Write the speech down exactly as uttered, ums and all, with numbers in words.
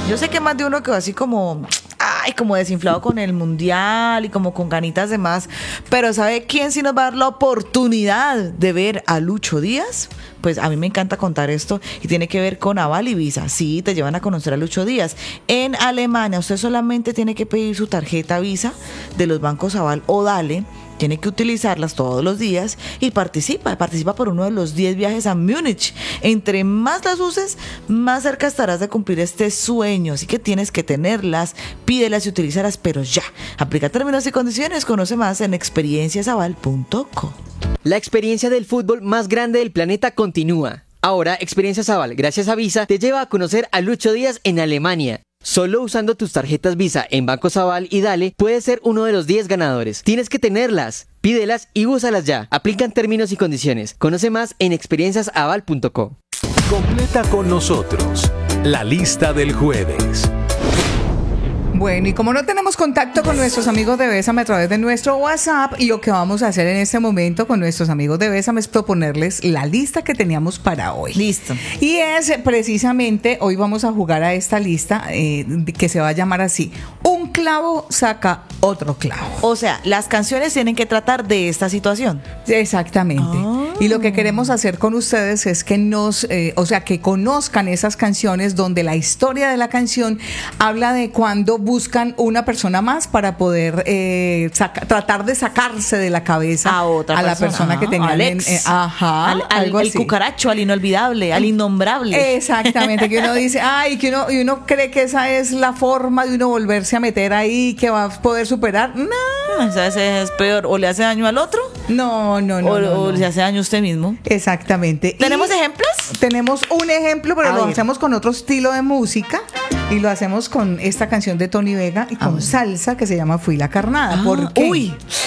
Yo sé que más de uno quedó así como, ay, como desinflado con el mundial y como con ganitas de más, pero ¿sabe quién sí nos va a dar la oportunidad de ver a Lucho Díaz? Pues a mí me encanta contar esto y tiene que ver con Aval y Visa. Sí, te llevan a conocer a Lucho Díaz. En Alemania usted solamente tiene que pedir su tarjeta Visa de los bancos Aval o Dale. Tiene que utilizarlas todos los días y participa, participa por uno de los diez viajes a Múnich. Entre más las uses, más cerca estarás de cumplir este sueño. Así que tienes que tenerlas, pídelas y utilízalas, pero ya. Aplica términos y condiciones, conoce más en experiencias aval punto co. La experiencia del fútbol más grande del planeta continúa. Ahora, Experiencias Aval, gracias a Visa, te lleva a conocer a Lucho Díaz en Alemania. Solo usando tus tarjetas Visa en Bancos Aval y Dale, puedes ser uno de los diez ganadores. Tienes que tenerlas, pídelas y úsalas ya. Aplican términos y condiciones. Conoce más en experiencias aval punto co. Completa con nosotros la lista del jueves. Bueno, y como no tenemos contacto con nuestros amigos de Bésame a través de nuestro WhatsApp, y lo que vamos a hacer en este momento con nuestros amigos de Bésame es proponerles la lista que teníamos para hoy. Listo. Y es precisamente, hoy vamos a jugar a esta lista eh, que se va a llamar así: un clavo saca otro clavo. O sea, las canciones tienen que tratar de esta situación. Exactamente. Oh. Y lo que queremos hacer con ustedes es que nos, eh, o sea, que conozcan esas canciones donde la historia de la canción habla de cuando buscan una persona más para poder eh, saca, tratar de sacarse de la cabeza a otra a persona, la persona que tenían. Alex, en, eh, ajá, al, al, algo el así. cucaracho, al inolvidable, al innombrable. Exactamente, que uno dice, ay, que uno, y uno cree que esa es la forma de uno volverse a meter ahí, que va a poder superar. No. O sea, ese es peor. O le hace daño al otro. No, no, no. O, no, o no. le hace daño a usted mismo. Exactamente. ¿Tenemos y ejemplos? Tenemos un ejemplo, pero a lo ver. hacemos con otro estilo de música. Y lo hacemos con esta canción de Tony Vega y con ah. salsa que se llama Fui la Carnada. Ah, ¿Por qué? Uy,